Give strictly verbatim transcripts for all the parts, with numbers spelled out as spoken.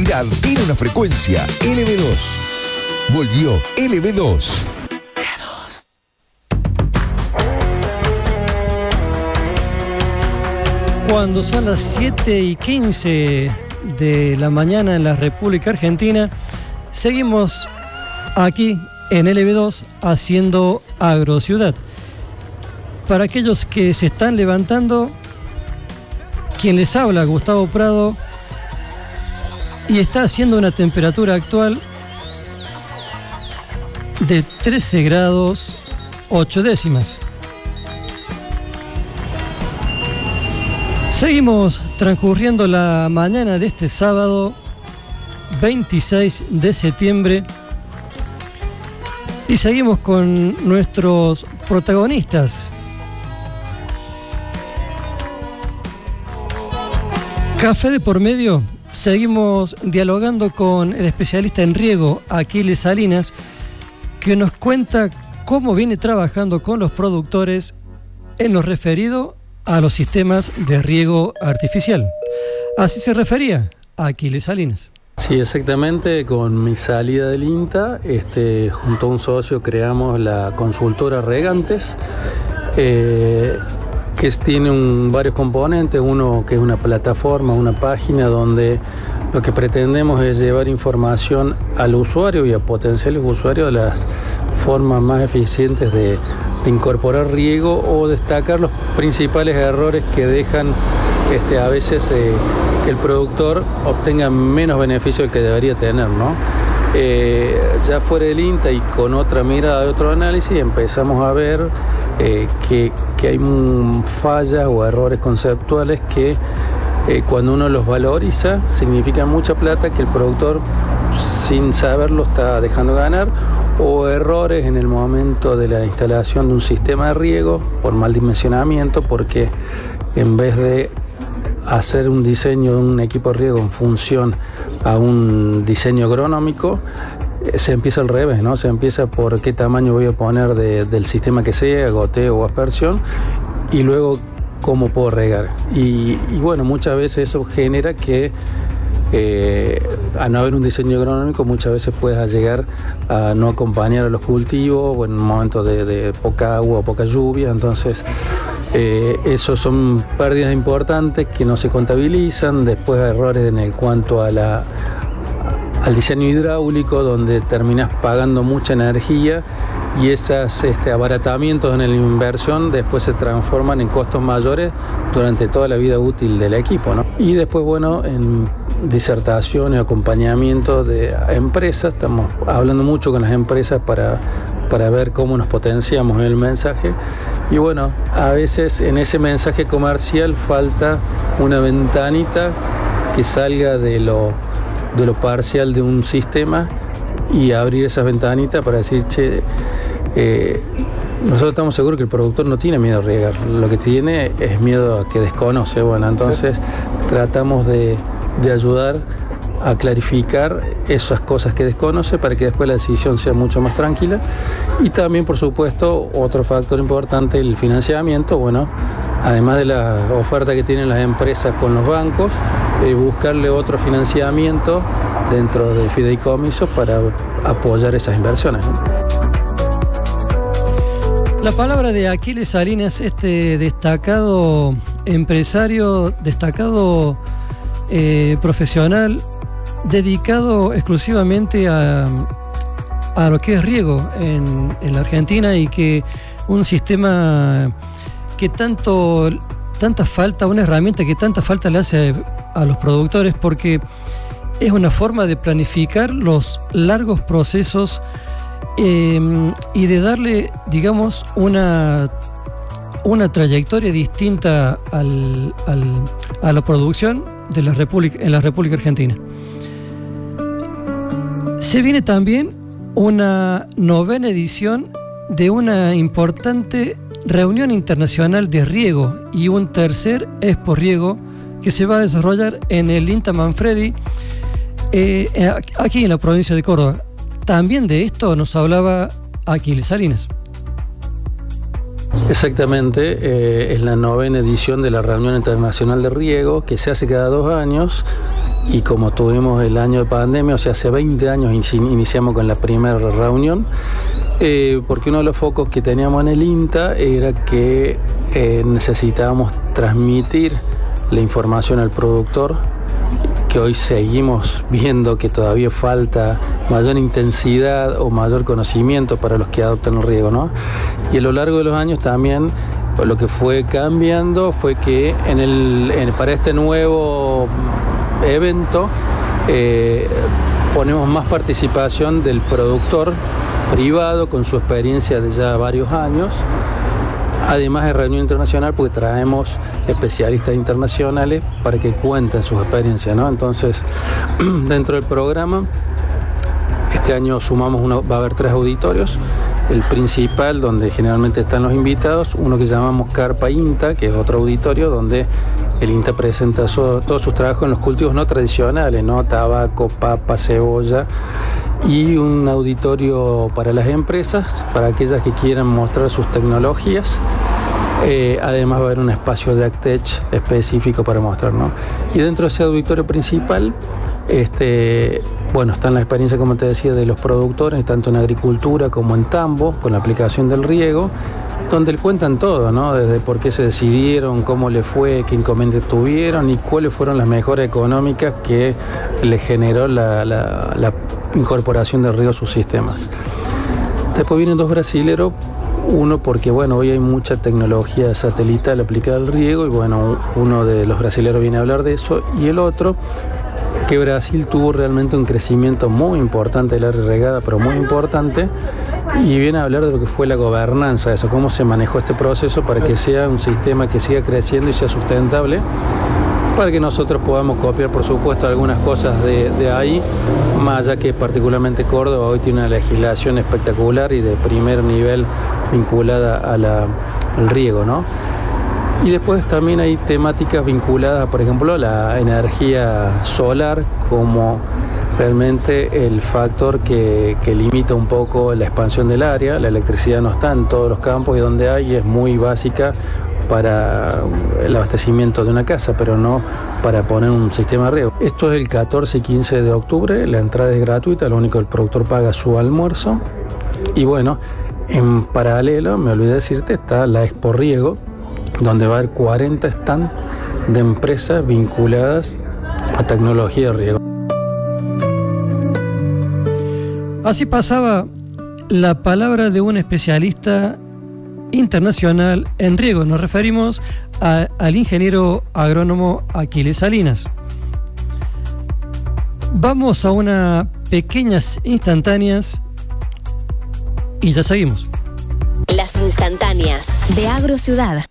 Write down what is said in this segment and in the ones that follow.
calidad tiene una frecuencia. L B dos. Volvió L B dos. Cuando son las siete y quince de la mañana en la República Argentina, seguimos aquí en L B dos haciendo Agrociudad. Para aquellos que se están levantando, quien les habla, Gustavo Prado, y está haciendo una temperatura actual de trece grados ocho décimas. Seguimos transcurriendo la mañana de este sábado veintiséis de septiembre y seguimos con nuestros protagonistas. Café de por medio, seguimos dialogando con el especialista en riego, Aquiles Salinas, que nos cuenta cómo viene trabajando con los productores en lo referido a los sistemas de riego artificial. Así se refería a Aquiles Salinas. Sí, exactamente. Con mi salida del INTA, este, junto a un socio creamos la consultora Regantes, eh, que tiene un, varios componentes. Uno que es una plataforma, una página donde lo que pretendemos es llevar información al usuario y a potenciales usuarios de las formas más eficientes de, de incorporar riego o destacar los principales errores que dejan este, a veces eh, que el productor obtenga menos beneficio del que debería tener, ¿no? Eh, ya fuera del INTA y con otra mirada de otro análisis empezamos a ver eh, que, que hay fallas o errores conceptuales que eh, cuando uno los valoriza significa mucha plata que el productor sin saberlo está dejando ganar, o errores en el momento de la instalación de un sistema de riego por mal dimensionamiento, porque en vez de hacer un diseño de un equipo de riego en función a un diseño agronómico, eh, se empieza al revés, ¿no? Se empieza por qué tamaño voy a poner de, del sistema que sea, goteo o aspersión, y luego cómo puedo regar. Y, y bueno, muchas veces eso genera que Eh, a no haber un diseño agronómico muchas veces puedes llegar a no acompañar a los cultivos o en un momento de, de poca agua o poca lluvia. Entonces eh, esos son pérdidas importantes que no se contabilizan. Después errores en el cuanto a la, al diseño hidráulico, donde terminas pagando mucha energía y esos este, abaratamientos en la inversión después se transforman en costos mayores durante toda la vida útil del equipo, ¿no? Y después, bueno, en disertaciones, acompañamiento de empresas, estamos hablando mucho con las empresas para, para ver cómo nos potenciamos en el mensaje. Y bueno, a veces en ese mensaje comercial falta una ventanita que salga de lo, de lo parcial de un sistema y abrir esas ventanitas para decir, che, eh, nosotros estamos seguros que el productor no tiene miedo a regar, lo que tiene es miedo a que desconoce. Bueno, entonces tratamos de, de ayudar a clarificar esas cosas que desconoce para que después la decisión sea mucho más tranquila. Y también, por supuesto, otro factor importante, el financiamiento. Bueno, además de la oferta que tienen las empresas con los bancos, eh, buscarle otro financiamiento dentro de fideicomisos para apoyar esas inversiones, ¿no? La palabra de Aquiles Salinas, este destacado empresario, destacado eh, profesional, dedicado exclusivamente a, a lo que es riego en, en la Argentina, y que un sistema que tanto, tanta falta, una herramienta que tanta falta le hace a los productores, porque es una forma de planificar los largos procesos eh, y de darle, digamos, una, una trayectoria distinta al, al, a la producción de la República, en la República Argentina. Se viene también una novena edición de una importante reunión internacional de riego y un tercer Expo Riego que se va a desarrollar en el INTA Manfredi, eh, aquí en la provincia de Córdoba. También de esto nos hablaba Aquiles Salinas. Exactamente, eh, es la novena edición de la reunión internacional de riego que se hace cada dos años. y como tuvimos el año de pandemia, o sea, hace veinte años iniciamos con la primera reunión, eh, porque uno de los focos que teníamos en el INTA era que eh, necesitábamos transmitir la información al productor, que hoy seguimos viendo que todavía falta mayor intensidad o mayor conocimiento para los que adoptan el riego, ¿no? Y a lo largo de los años también lo que fue cambiando fue que en el, en, para este nuevo evento eh, ponemos más participación del productor privado con su experiencia de ya varios años, además de reunión internacional, porque traemos especialistas internacionales para que cuenten sus experiencias, ¿no? Entonces, dentro del programa, este año sumamos uno, va a haber tres auditorios. El principal, donde generalmente están los invitados, uno que llamamos Carpa INTA, que es otro auditorio donde el INTA presenta so, todos sus trabajos en los cultivos no tradicionales, ¿no? Tabaco, papa, cebolla, y un auditorio para las empresas, para aquellas que quieran mostrar sus tecnologías. Eh, además va a haber un espacio de AgTech específico para mostrar, ¿no? Y dentro de ese auditorio principal, este, bueno, están las experiencias, como te decía, de los productores, tanto en agricultura como en tambo, con la aplicación del riego, donde cuentan todo, ¿no? Desde por qué se decidieron, cómo le fue, qué inconvenientes tuvieron y cuáles fueron las mejoras económicas que le generó la, la, la incorporación del riego a sus sistemas. Después vienen dos brasileros, uno porque, bueno, hoy hay mucha tecnología satelital aplicada al riego y, bueno, uno de los brasileros viene a hablar de eso, y el otro que Brasil tuvo realmente un crecimiento muy importante del área regada, pero muy importante, y viene a hablar de lo que fue la gobernanza, eso, cómo se manejó este proceso para que sea un sistema que siga creciendo y sea sustentable, para que nosotros podamos copiar, por supuesto, algunas cosas de, de ahí, más allá que particularmente Córdoba hoy tiene una legislación espectacular y de primer nivel vinculada a la, al riego, ¿no? Y después también hay temáticas vinculadas, por ejemplo, a la energía solar como realmente el factor que, que limita un poco la expansión del área. La electricidad no está en todos los campos y donde hay es muy básica para el abastecimiento de una casa, pero no para poner un sistema de riego. Esto es el catorce y quince de octubre, la entrada es gratuita, lo único que el productor paga su almuerzo. Y bueno, en paralelo, me olvidé decirte, está la Expo Riego, donde va a haber cuarenta stands de empresas vinculadas a tecnología de riego. Así pasaba la palabra de un especialista internacional en riego. Nos referimos a, al ingeniero agrónomo Aquiles Salinas. Vamos a unas pequeñas instantáneas y ya seguimos. Las instantáneas de AgroCiudad.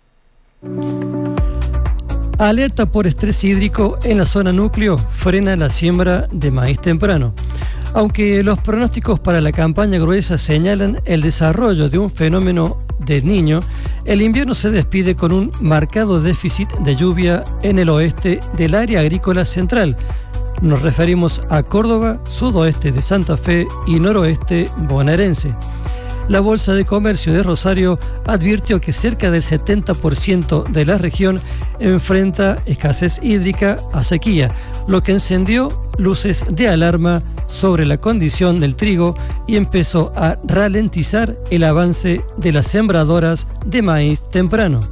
Alerta por estrés hídrico en la zona núcleo frena la siembra de maíz temprano. Aunque los pronósticos para la campaña gruesa señalan el desarrollo de un fenómeno del Niño, el invierno se despide con un marcado déficit de lluvia en el oeste del área agrícola central. Nos referimos a Córdoba, sudoeste de Santa Fe y noroeste bonaerense. La Bolsa de Comercio de Rosario advirtió que cerca del setenta por ciento de la región enfrenta escasez hídrica a sequía, lo que encendió luces de alarma sobre la condición del trigo y empezó a ralentizar el avance de las sembradoras de maíz temprano.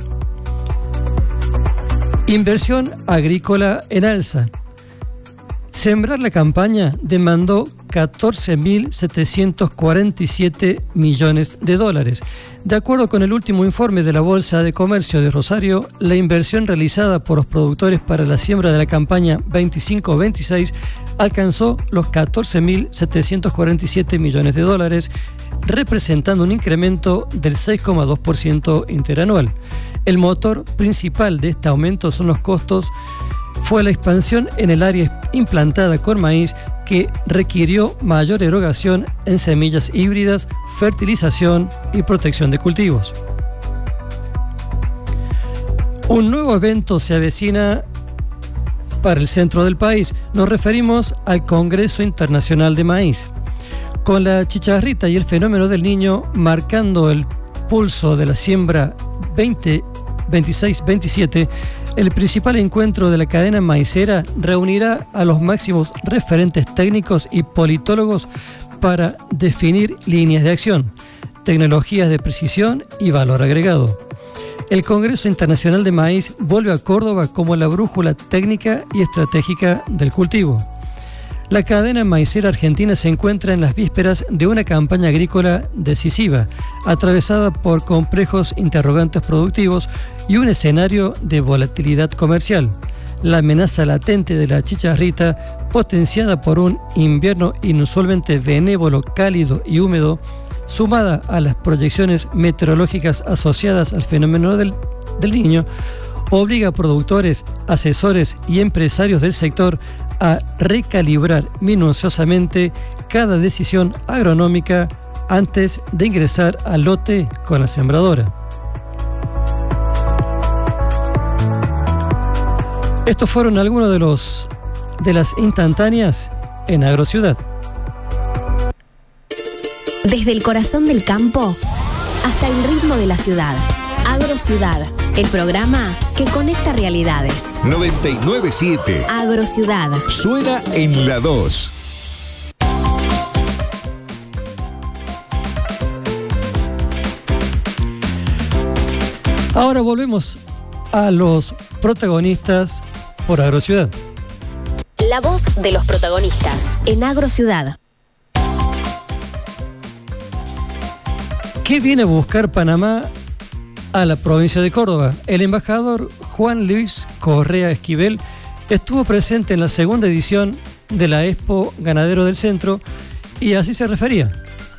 Inversión agrícola en alza. Sembrar la campaña demandó catorce mil setecientos cuarenta y siete millones de dólares. De acuerdo con el último informe de la Bolsa de Comercio de Rosario, la inversión realizada por los productores para la siembra de la campaña veinticinco veintiséis alcanzó los catorce mil setecientos cuarenta y siete millones de dólares, representando un incremento del seis coma dos por ciento interanual. El motor principal de este aumento son los costos. Fue la expansión en el área implantada con maíz que requirió mayor erogación en semillas híbridas, fertilización y protección de cultivos. Un nuevo evento se avecina para el centro del país. Nos referimos al Congreso Internacional de Maíz. Con la chicharrita y el fenómeno del Niño marcando el pulso de la siembra veinte veintiséis veintisiete, El principal encuentro de la cadena maicera reunirá a los máximos referentes técnicos y politólogos para definir líneas de acción, tecnologías de precisión y valor agregado. El Congreso Internacional de Maíz vuelve a Córdoba como la brújula técnica y estratégica del cultivo. La cadena maicera argentina se encuentra en las vísperas de una campaña agrícola decisiva, atravesada por complejos interrogantes productivos y un escenario de volatilidad comercial. La amenaza latente de la chicharrita, potenciada por un invierno inusualmente benévolo, cálido y húmedo, sumada a las proyecciones meteorológicas asociadas al fenómeno del, del Niño, obliga a productores, asesores y empresarios del sector a recalibrar minuciosamente cada decisión agronómica antes de ingresar al lote con la sembradora. Estos fueron algunos de los de las instantáneas en Agrociudad. Desde el corazón del campo hasta el ritmo de la ciudad. Agrociudad, el programa que conecta realidades. noventa y nueve punto siete. Agrociudad. Suena en la dos. Ahora volvemos a los protagonistas por Agrociudad. La voz de los protagonistas en Agrociudad. ¿Qué viene a buscar Panamá a la provincia de Córdoba? El embajador Juan Luis Correa Esquivel estuvo presente en la segunda edición de la Expo Ganadero del Centro y así se refería.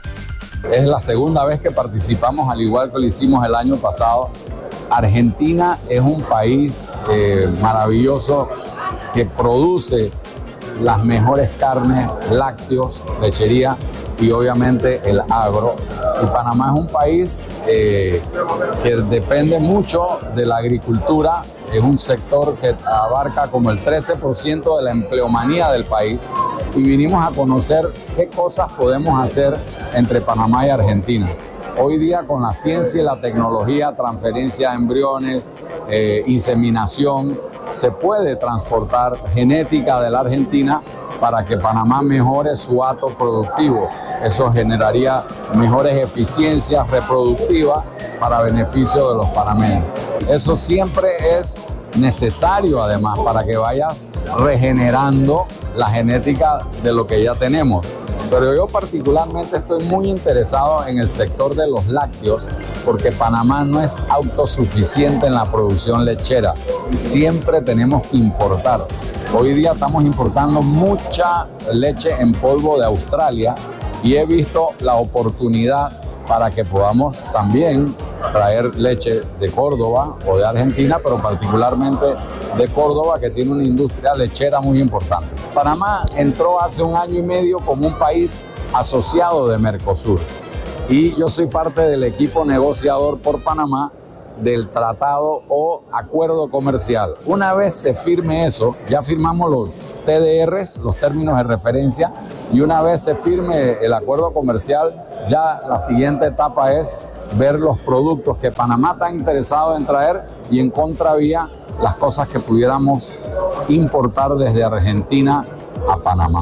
Es la segunda vez que participamos, al igual que lo hicimos el año pasado. Argentina es un país eh, maravilloso que produce las mejores carnes, lácteos, lechería y obviamente el agro. Y Panamá es un país eh, que depende mucho de la agricultura, es un sector que abarca como el trece por ciento de la empleomanía del país y vinimos a conocer qué cosas podemos hacer entre Panamá y Argentina. Hoy día con la ciencia y la tecnología, transferencia de embriones, eh, inseminación, se puede transportar genética de la Argentina para que Panamá mejore su hato productivo. Eso generaría mejores eficiencias reproductivas para beneficio de los panameños. Eso siempre es necesario además para que vayas regenerando la genética de lo que ya tenemos. Pero yo particularmente estoy muy interesado en el sector de los lácteos porque Panamá no es autosuficiente en la producción lechera. Siempre tenemos que importar. Hoy día estamos importando mucha leche en polvo de Australia y he visto la oportunidad para que podamos también traer leche de Córdoba o de Argentina, pero particularmente de Córdoba, que tiene una industria lechera muy importante. Panamá entró hace un año y medio como un país asociado de Mercosur y yo soy parte del equipo negociador por Panamá del tratado o acuerdo comercial. Una vez se firme eso, ya firmamos los T D Rs, los términos de referencia, y una vez se firme el acuerdo comercial, ya la siguiente etapa es ver los productos que Panamá está interesado en traer y en contravía las cosas que pudiéramos importar desde Argentina a Panamá.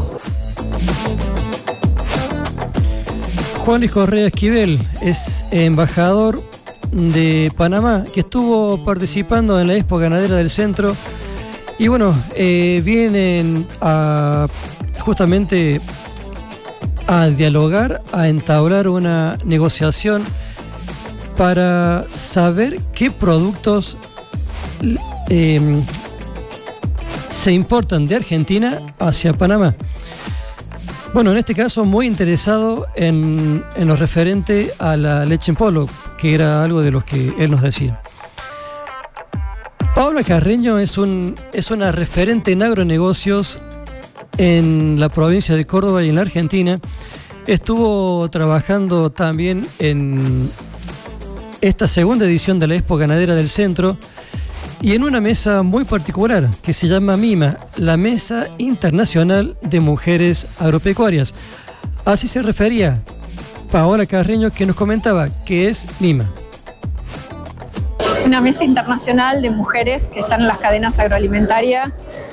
Juan Luis Correa Esquivel es embajador de Panamá, que estuvo participando en la Expo Ganadera del Centro y bueno, eh, vienen a justamente a dialogar, a entablar una negociación para saber qué productos eh, se importan de Argentina hacia Panamá. Bueno, en este caso muy interesado en, en lo referente a la leche en polvo, que era algo de lo que él nos decía. Paula Carreño es, un, es una referente en agronegocios en la provincia de Córdoba y en la Argentina. Estuvo trabajando también en esta segunda edición de la Expo Ganadera del Centro y en una mesa muy particular que se llama MIMA, la Mesa Internacional de Mujeres Agropecuarias. Así se refería Paola Carreño, que nos comentaba qué es MIMA. una mesa internacional de mujeres que están en las cadenas agroalimentarias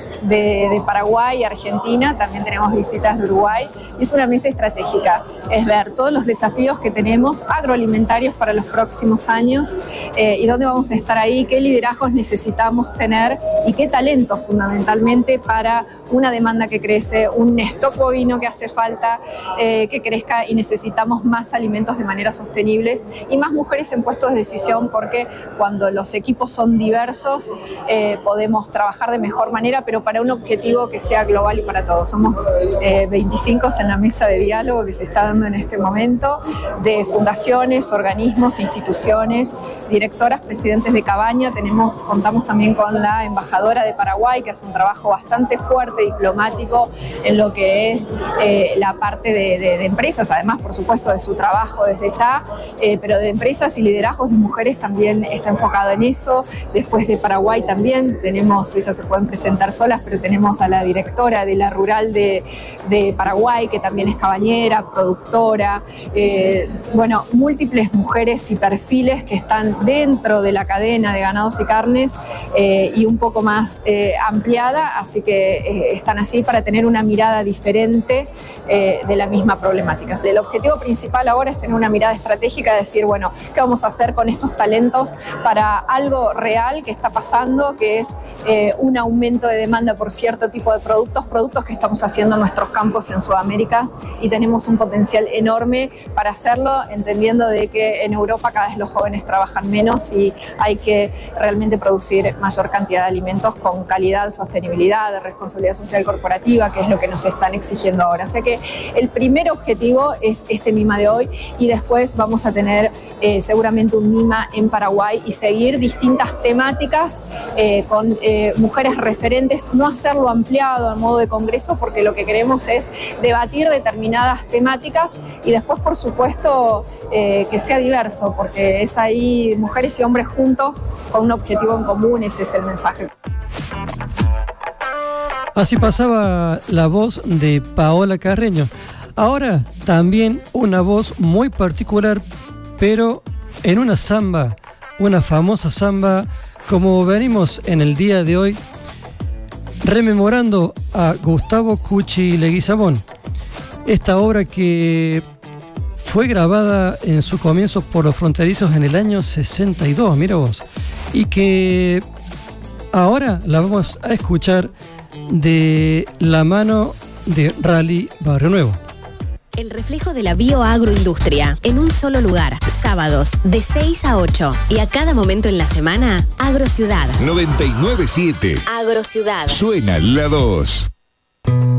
de, de Paraguay y Argentina. También tenemos visitas de Uruguay. Y es una mesa estratégica, es ver todos los desafíos que tenemos agroalimentarios para los próximos años eh, y dónde vamos a estar ahí, qué liderazgos necesitamos tener y qué talentos fundamentalmente para una demanda que crece, un stock bovino que hace falta eh, que crezca y necesitamos más alimentos de manera sostenibles y más mujeres en puestos de decisión, porque cuando los equipos son diversos eh, podemos trabajar de mejor manera, pero para un objetivo que sea global y para todos. Somos eh, veinticinco en la mesa de diálogo que se está dando en este momento, de fundaciones, organismos, instituciones, directoras, presidentes de cabaña. Tenemos, contamos también con la embajadora de Paraguay, que hace un trabajo bastante fuerte, diplomático, en lo que es eh, la parte de, de, de empresas, además, por supuesto, de su trabajo desde ya, eh, pero de empresas y liderazgos de mujeres también está enfocado en eso. Después de Paraguay también tenemos, ellas se pueden presentar solas, pero tenemos a la directora de la rural de, de Paraguay, que también es cabañera, productora, eh, bueno, múltiples mujeres y perfiles que están dentro de la cadena de ganados y carnes eh, y un poco más eh, ampliada, así que eh, están allí para tener una mirada diferente eh, de la misma problemática. El objetivo principal ahora es tener una mirada estratégica, de decir, bueno, ¿qué vamos a hacer con estos talentos para algo real que está pasando, que es eh, un aumento de demanda por cierto tipo de productos, productos que estamos haciendo en nuestros campos en Sudamérica, y tenemos un potencial enorme para hacerlo, entendiendo de que en Europa cada vez los jóvenes trabajan menos y hay que realmente producir mayor cantidad de alimentos con calidad, sostenibilidad, responsabilidad social corporativa, que es lo que nos están exigiendo ahora. O sea que el primer objetivo es este MIMA de hoy, y después vamos a tener eh, seguramente un MIMA en Paraguay y seguir distintas temáticas eh, con eh, mujeres referentes, no hacerlo ampliado a modo de congreso, porque lo que queremos es debatir determinadas temáticas y después, por supuesto, eh, que sea diverso, porque es ahí mujeres y hombres juntos con un objetivo en común. Ese es el mensaje. Así pasaba la voz de Paola Carreño. Ahora también una voz muy particular, pero en una samba, una famosa samba, como venimos en el día de hoy, rememorando a Gustavo Cuchi Leguizamón. Esta obra que fue grabada en su comienzo por los fronterizos en el año sesenta y dos, mira vos, y que ahora la vamos a escuchar de la mano de Rally Barrio Nuevo. El reflejo de la bioagroindustria en un solo lugar, sábados de seis a ocho y a cada momento en la semana, Agrociudad. noventa y nueve punto siete. Agrociudad. Suena la dos.